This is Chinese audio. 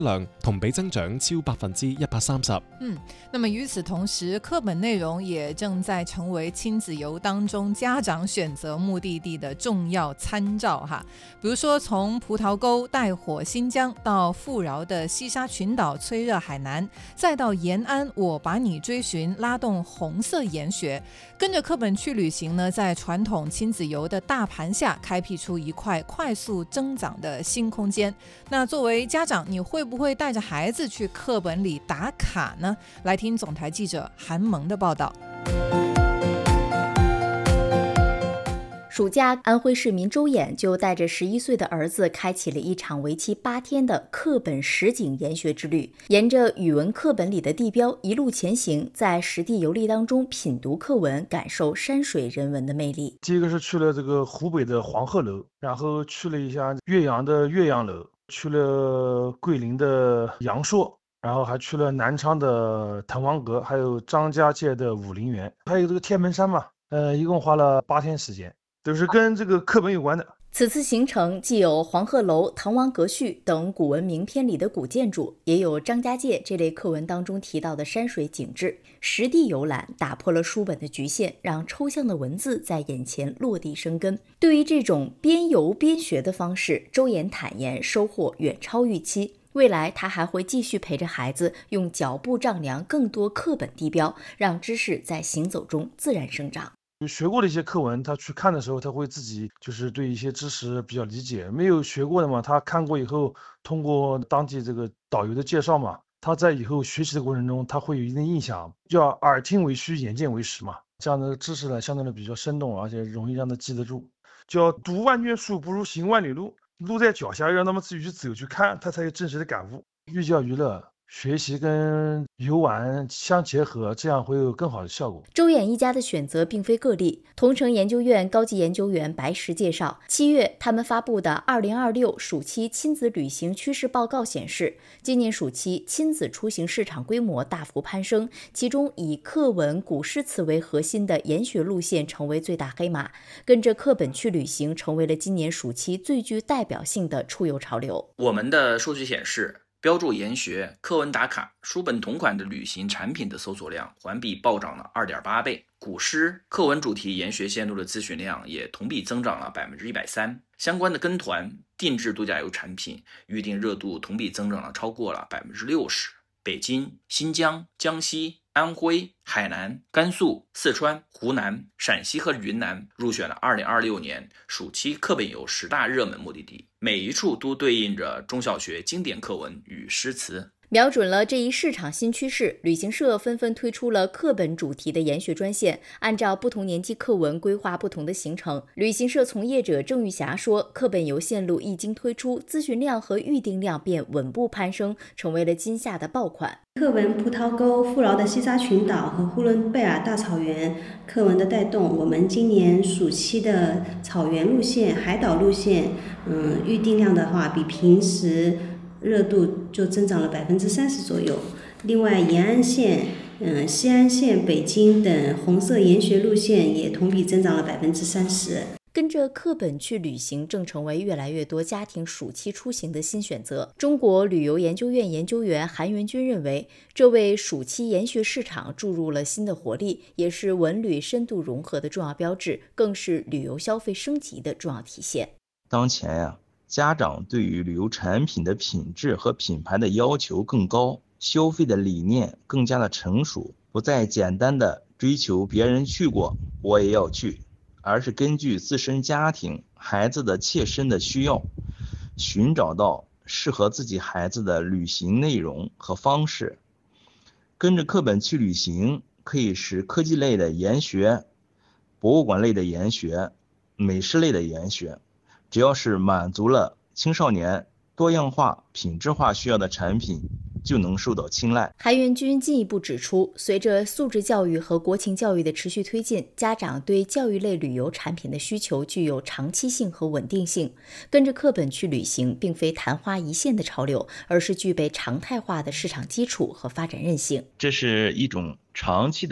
量同比增長超130%。 那麼與此同時，課本內容也正在成為親子遊當中家長選擇目的地的重要參照哈。比如說，從葡萄溝帶火新疆到富饒的西沙群島催熱海南，再到延安我把你追尋拉動紅色研學，跟着課本去旅行呢，在傳統親子遊的大盤下開闢出一塊快速增長的新空間。那作為家長，你會不會帶着孩子去課本裡打卡呢？來聽總台記者韓萌的報道。 暑假，安徽市民周衍就带着11岁的儿子开启了一场为期8天的课本实景研学之旅，沿着语文课本里的地标一路前行，在实地游历当中品读课文，感受山水人文的魅力。 第一个是去了这个湖北的黄鹤楼，然后去了一下岳阳的岳阳楼，去了桂林的阳朔，然后还去了南昌的滕王阁，还有张家界的武陵源，还有这个天门山嘛，一共花了8天时间，都是跟这个课本有关的。 此次行程既有黄鹤楼、滕王阁序等古文名篇里的古建筑，也有张家界这类课文当中提到的山水景致。实地游览打破了书本的局限，让抽象的文字在眼前落地生根。对于这种边游边学的方式，周衍坦言收获远超预期。未来他还会继续陪着孩子用脚步丈量更多课本地标，让知识在行走中自然生长。 学过的一些课文，他去看的时候，他会自己就是对一些知识比较理解。没有学过的嘛，他看过以后，通过当地这个导游的介绍嘛，他在以后学习的过程中，他会有一定印象。叫耳听为虚，眼见为实嘛，这样的知识呢，相对的比较生动，而且容易让他记得住。叫读万卷书不如行万里路，路在脚下，让他们自己去走去看，他才有真实的感悟。寓教于乐，学习跟游玩相结合，这样会有更好的效果。 周衍一家的选择并非个例。同城研究院高级研究员白石介绍，7月他们发布的2026暑期亲子旅行趋势报告显示，今年暑期亲子出行市场规模大幅攀升，其中以课文、古诗词为核心的研学路线成为最大黑马，跟着课本去旅行成为了今年暑期最具代表性的出游潮流。 我们的数据显示，标注研学、课文打卡、书本同款的旅行产品的搜索量环比暴涨了2.8倍，古诗、课文主题研学线路的咨询量也同比增长了130%，相关的跟团、定制度假游产品预订热度同比增长了超过了60%。北京、新疆、江西、安徽、海南、甘肃、四川、湖南、陕西和云南入选了2026年暑期课本游10大热门目的地，每一处都对应着中小学经典课文与诗词。 瞄准了这一市场新趋势，旅行社纷纷推出了课本主题的研学专线，按照不同年纪课文规划不同的行程。旅行社从业者郑玉霞说，课本游线路一经推出，咨询量和预订量便稳步攀升，成为了今夏的爆款。 课文葡萄沟、富饶的西沙群岛和呼伦贝尔大草原课文的带动，我们今年暑期的草原路线、海岛路线，预订量的话，比平时热度就增长了30%左右。另外，延安线、西安线、北京等红色研学路线也同比增长了30%。 跟着课本去旅行正成为越来越多家庭暑期出行的新选择。中国旅游研究院研究员韩元军认为，这为暑期研学市场注入了新的活力，也是文旅深度融合的重要标志，更是旅游消费升级的重要体现。 当前家长对于旅游产品的品质和品牌的要求更高，消费的理念更加的成熟，不再简单的追求别人去过我也要去，而是根据自身家庭、孩子的切身的需要，寻找到适合自己孩子的旅行内容和方式。跟着课本去旅行，可以是科技类的研学、博物馆类的研学、美食类的研学，只要是满足了青少年多样化、品质化需要的产品，就能受到青睐。 韩元军进一步指出，随着素质教育和国情教育的持续推进，家长对教育类旅游产品的需求具有长期性和稳定性。跟着课本去旅行，并非昙花一现的潮流，而是具备常态化的市场基础和发展韧性。 这是一种长期的